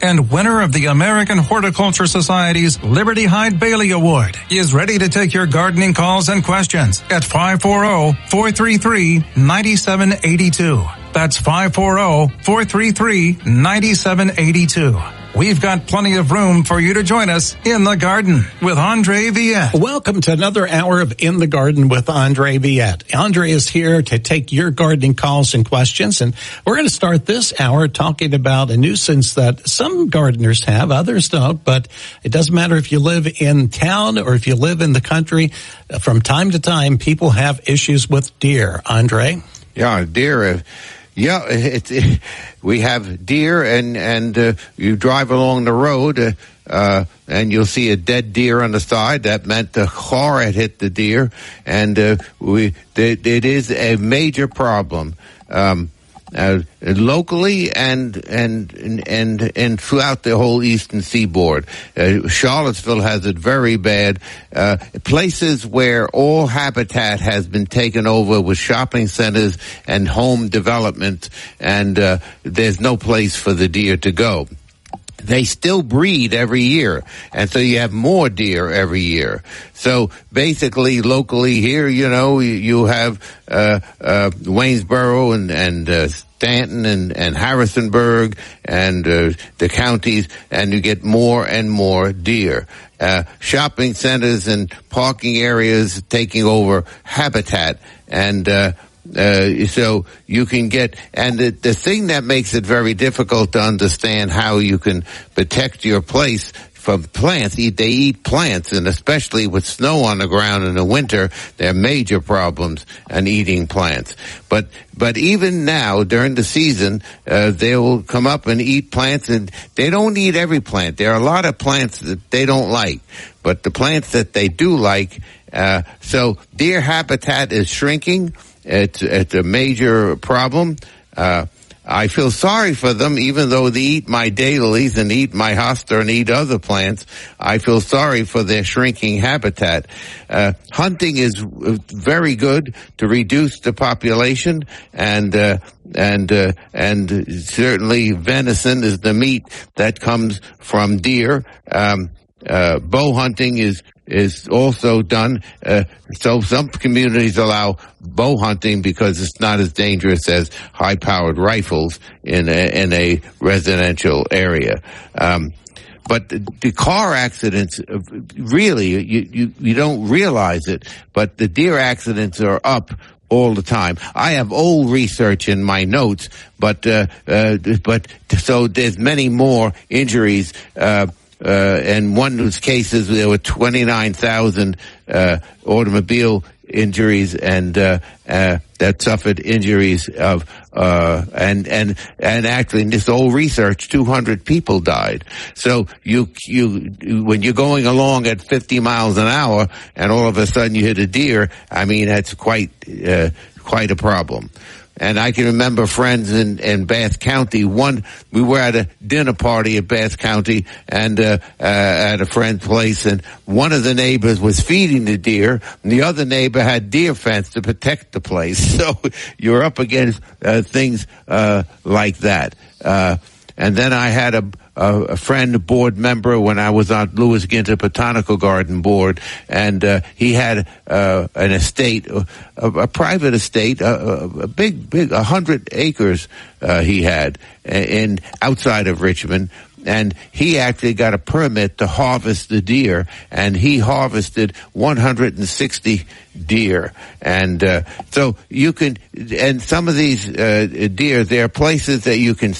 and winner of the American Horticulture Society's Liberty Hyde Bailey Award, is ready to take your gardening calls and questions at 540-433-9782. That's 540-433-9782. We've got plenty of room for you to join us in the garden with Andre Viette. Welcome to another hour of In the Garden with Andre Viette. Andre is here to take your gardening calls and questions, and we're going to start this hour talking about a nuisance that some gardeners have, others don't, but it doesn't matter if you live in town or if you live in the country. From time to time, people have issues with deer. Andre? Yeah, deer. We have deer, and you drive along the road, and you'll see a dead deer on the side. That meant the car had hit the deer, and it is a major problem. Locally and throughout the whole eastern seaboard. Charlottesville has it very bad. Places where all habitat has been taken over with shopping centers and home development, and there's no place for the deer to go. They still breed every year, and so you have more deer every year. So basically, locally here, you have Waynesboro and Stanton and Harrisonburg and the counties, and you get more and more deer. Shopping centers and parking areas taking over habitat, and so you can get, and the thing that makes it very difficult to understand how you can protect your place from plants. They eat plants, and especially with snow on the ground in the winter, there are major problems in eating plants. But even now, during the season, they will come up and eat plants, and they don't eat every plant. There are a lot of plants that they don't like, but the plants that they do like, so deer habitat is shrinking. It's a major problem. I feel sorry for them, even though they eat my daylilies and eat my hosta and eat other plants. I feel sorry for their shrinking habitat. Hunting is very good to reduce the population, and certainly venison is the meat that comes from deer. Bow hunting is also done. So some communities allow bow hunting because it's not as dangerous as high-powered rifles in a residential area. But the car accidents, really, you don't realize it, but the deer accidents are up all the time. I have old research in my notes, but so there's many more injuries. And one of those cases, there were 29,000 automobile injuries and that suffered injuries of and actually in this old research 200 people died. So you when you're going along at 50 miles an hour and all of a sudden you hit a deer, I mean that's quite a problem. And I can remember friends in Bath County. We were at a dinner party at Bath County and at a friend's place, and one of the neighbors was feeding the deer, and the other neighbor had deer fence to protect the place. So you're up against things like that. And then I had a friend, a board member, when I was on Lewis Ginter Botanical Garden board, and he had an estate, a private estate, a big 100 acres he had in outside of Richmond. And he actually got a permit to harvest the deer, and he harvested 160 deer. And so you can, and some of these deer, there are places that you can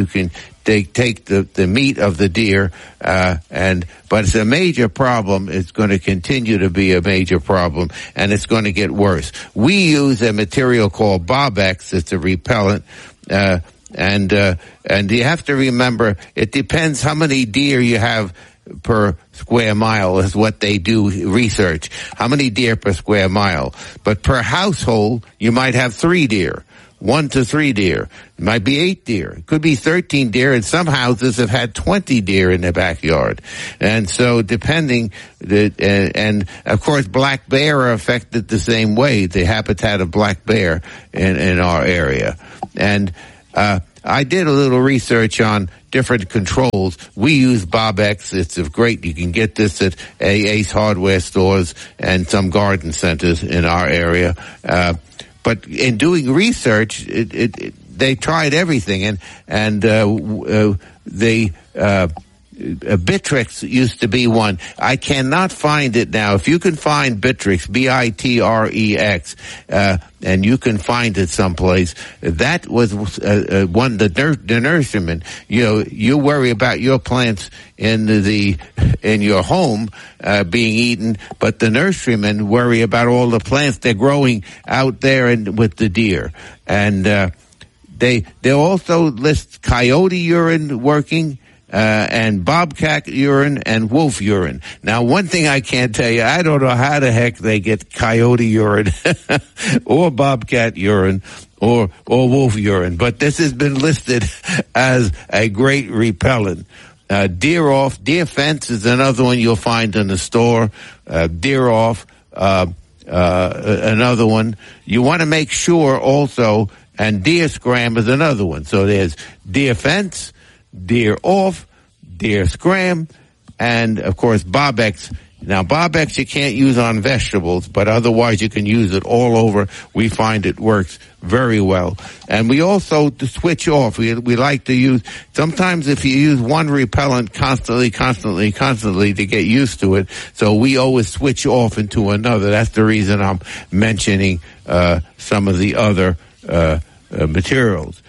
take the meat of the deer, but it's a major problem. It's going to continue to be a major problem, and it's going to get worse. We use a material called Bobex. It's a repellent. And you have to remember, it depends how many deer you have per square mile is what they do research. How many deer per square mile? But per household, you might have 3 deer. 1 to 3 deer. It might be 8 deer. It could be 13 deer, and some houses have had 20 deer in their backyard. And so depending, and of course black bear are affected the same way, the habitat of black bear in our area. And I did a little research on different controls. We use Bob-X. It's great. You can get this at Ace Hardware stores and some garden centers in our area. But in doing research, they tried everything, and Bittrex used to be one. I cannot find it now. If you can find Bittrex, Bitrex, and you can find it someplace, that was one, the nurseryman. You worry about your plants in your home being eaten, but the nurserymen worry about all the plants they're growing out there and with the deer. And they also list coyote urine working, and bobcat urine and wolf urine. Now, one thing I can't tell you, I don't know how the heck they get coyote urine or bobcat urine or wolf urine, but this has been listed as a great repellent. Deer fence is another one you'll find in the store. Deer off, another one. You want to make sure also, and deer scram is another one. So there's deer fence, deer off, deer scram, and of course Bob-X. Now Bob-X you can't use on vegetables, but otherwise you can use it all over. We find it works very well. And we also switch off. We like to use, sometimes if you use one repellent constantly to get used to it, so we always switch off into another. That's the reason I'm mentioning some of the other materials.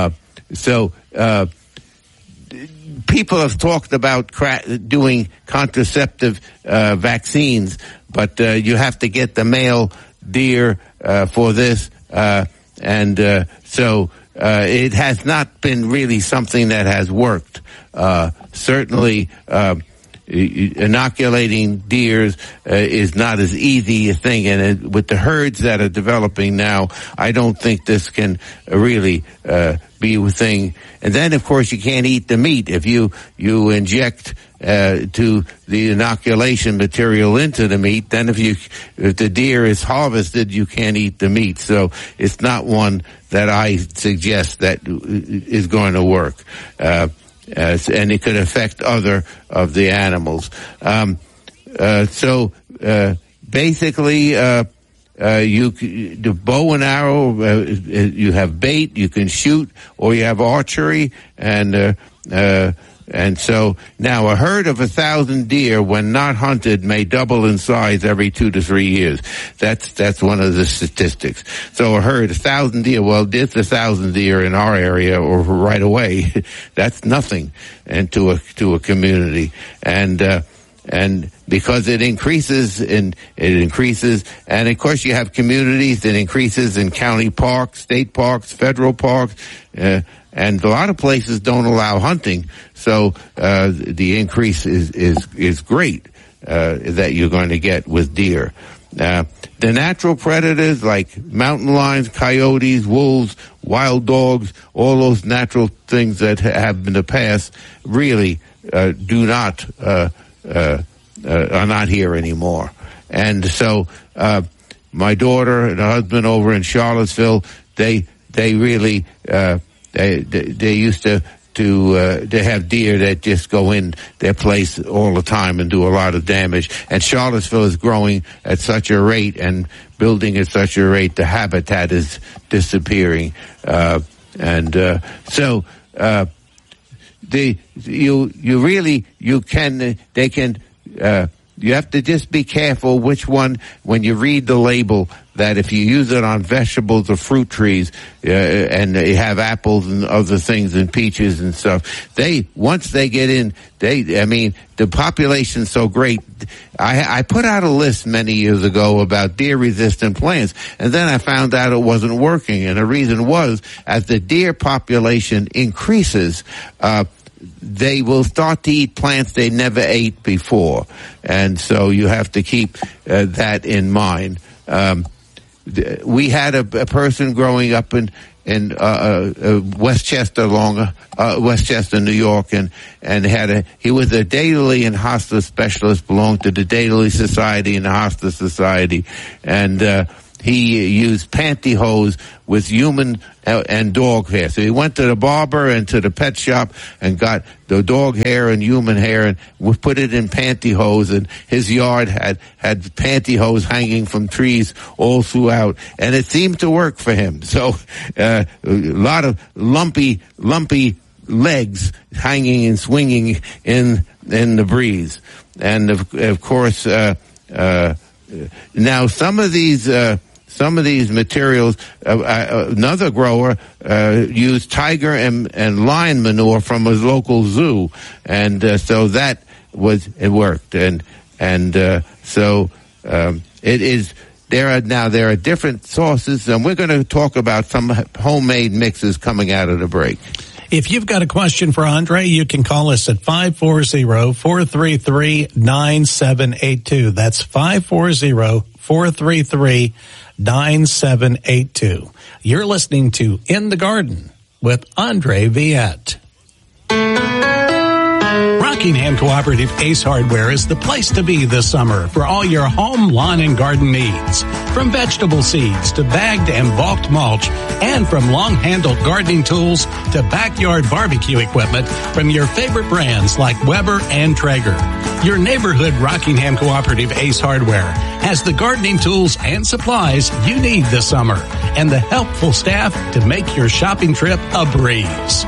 People have talked about doing contraceptive vaccines, but you have to get the male deer for this, and so it has not been really something that has worked. Certainly, inoculating deers is not as easy a thing, and with the herds that are developing now, I don't think this can really be a thing. And then, of course, you can't eat the meat if you inject to the inoculation material into the meat. Then, if the deer is harvested, you can't eat the meat. So it's not one that I suggest that is going to work. And it could affect other of the animals. Basically, the bow and arrow, you have bait, you can shoot, or you have archery, and so now a herd of 1,000 deer, when not hunted, may double in size every 2 to 3 years. That's one of the statistics. So a herd, 1,000 deer, well, there's 1,000 deer in our area, or right away. That's nothing to a community. And because it increases, and of course you have communities that increases in county parks, state parks, federal parks, and a lot of places don't allow hunting, so the increase is great that you're going to get with deer. The natural predators like mountain lions, coyotes, wolves, wild dogs, all those natural things that have in the past really do not are not here anymore. And so my daughter and her husband over in Charlottesville, they really they used to have deer that just go in their place all the time and do a lot of damage. And Charlottesville is growing at such a rate and building at such a rate, the habitat is disappearing. You have to just be careful which one, when you read the label, that if you use it on vegetables or fruit trees, and they have apples and other things and peaches and stuff, once they get in, the population's so great. I put out a list many years ago about deer-resistant plants, and then I found out it wasn't working, and the reason was, as the deer population increases, they will start to eat plants they never ate before. And so you have to keep that in mind. We had a person growing up in Westchester, Westchester, New York, and he was a Dayley and hospice specialist, belonged to the Dayley Society and the Hospice Society, and he used pantyhose with human and dog hair. So he went to the barber and to the pet shop and got the dog hair and human hair and put it in pantyhose, and his yard had pantyhose hanging from trees all throughout, and it seemed to work for him. So a lot of lumpy legs hanging and swinging in the breeze. And of course, now some of these materials, another grower used tiger and lion manure from his local zoo, and so it worked, and so it is. There are different sources, and we're going to talk about some homemade mixes coming out of the break. If you've got a question for Andre, you can call us at 540-433-9782. That's 540-433-9782. You're listening to In the Garden with Andre Viette. Rockingham Cooperative Ace Hardware is the place to be this summer for all your home, lawn, and garden needs. From vegetable seeds to bagged and bulked mulch, and from long-handled gardening tools to backyard barbecue equipment from your favorite brands like Weber and Traeger. Your neighborhood Rockingham Cooperative Ace Hardware has the gardening tools and supplies you need this summer and the helpful staff to make your shopping trip a breeze.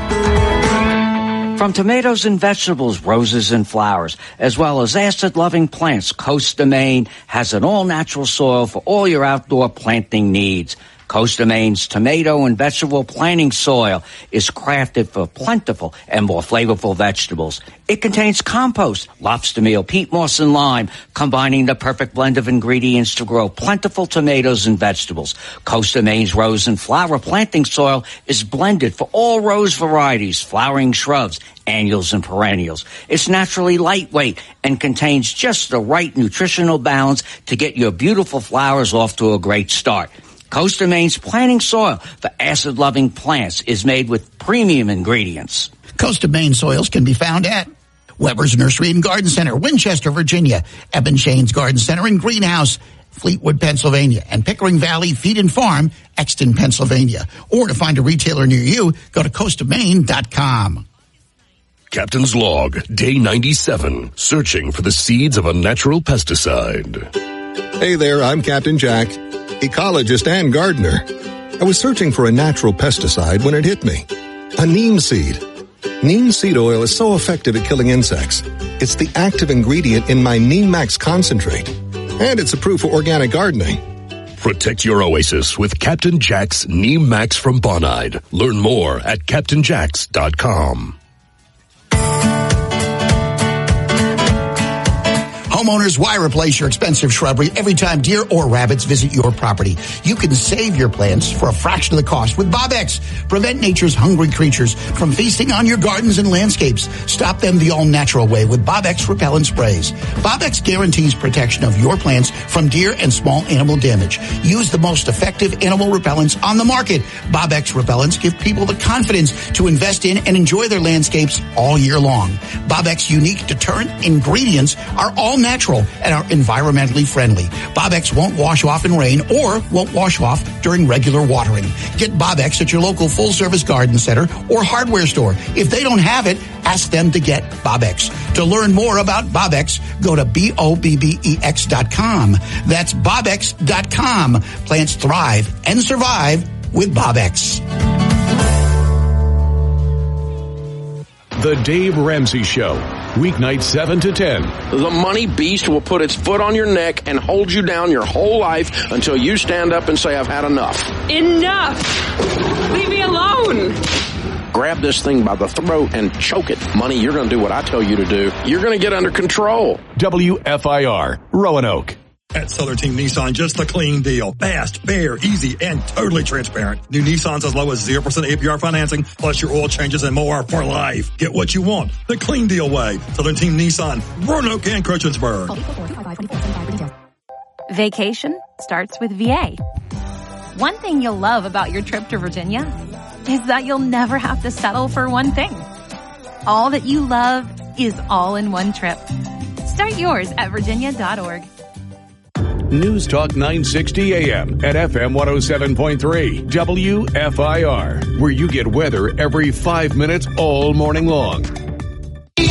From tomatoes and vegetables, roses and flowers, as well as acid-loving plants, Costa Maine has an all-natural soil for all your outdoor planting needs. Costa Maine's tomato and vegetable planting soil is crafted for plentiful and more flavorful vegetables. It contains compost, lobster meal, peat moss, and lime, combining the perfect blend of ingredients to grow plentiful tomatoes and vegetables. Costa Maine's rose and flower planting soil is blended for all rose varieties, flowering shrubs, annuals, and perennials. It's naturally lightweight and contains just the right nutritional balance to get your beautiful flowers off to a great start. Costa Maine's planting soil for acid-loving plants is made with premium ingredients. Costa Maine soils can be found at Weber's Nursery and Garden Center, Winchester, Virginia, Eben Shane's Garden Center and Greenhouse, Fleetwood, Pennsylvania, and Pickering Valley Feed and Farm, Exton, Pennsylvania. Or to find a retailer near you, go to CostaMaine.com. Captain's Log, Day 97, searching for the seeds of a natural pesticide. Hey there, I'm Captain Jack, ecologist and gardener. I was searching for a natural pesticide when it hit me. A neem seed. Neem seed oil is so effective at killing insects. It's the active ingredient in my Neem Max concentrate. And it's approved for organic gardening. Protect your oasis with Captain Jack's Neem Max from Bonide. Learn more at CaptainJacks.com. Homeowners, why replace your expensive shrubbery every time deer or rabbits visit your property? You can save your plants for a fraction of the cost with Bob-X. Prevent nature's hungry creatures from feasting on your gardens and landscapes. Stop them the all-natural way with Bob-X repellent sprays. Bob-X guarantees protection of your plants from deer and small animal damage. Use the most effective animal repellents on the market. Bob-X repellents give people the confidence to invest in and enjoy their landscapes all year long. Bob-X unique deterrent ingredients are all natural and are environmentally friendly. Bob-X won't wash off in rain or won't wash off during regular watering. Get Bob-X at your local full-service garden center or hardware store. If they don't have it, ask them to get Bob-X. To learn more about Bob-X, go to BOBBEX.com. That's BobX.com. Plants thrive and survive with Bob-X. The Dave Ramsey Show, weeknights 7 to 10. The money beast will put its foot on your neck and hold you down your whole life until you stand up and say, I've had enough. Enough! Leave me alone! Grab this thing by the throat and choke it. Money, you're going to do what I tell you to do. You're going to get under control. WFIR, Roanoke. At Southern Team Nissan, just the clean deal. Fast, fair, easy, and totally transparent. New Nissans as low as 0% APR financing, plus your oil changes and more for life. Get what you want the clean deal way. Southern Team Nissan, Roanoke and Christiansburg. Vacation starts with VA. One thing you'll love about your trip to Virginia is that you'll never have to settle for one thing. All that you love is all in one trip. Start yours at virginia.org. News Talk 960 AM and FM 107.3 WFIR, where you get weather every 5 minutes all morning long.